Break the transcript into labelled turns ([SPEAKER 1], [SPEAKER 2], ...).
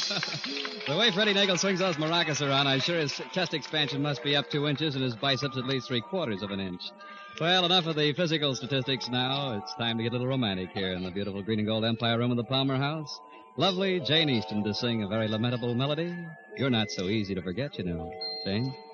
[SPEAKER 1] The way Freddie Nagel swings those maracas around, I'm sure his chest expansion must be up 2 inches and his biceps at least 3/4 of an inch. Well, enough of the physical statistics now. It's time to get a little romantic here in the beautiful green and gold Empire room of the Palmer House. Lovely Jane Easton to sing a very lamentable melody. You're not so easy to forget, you know. Jane?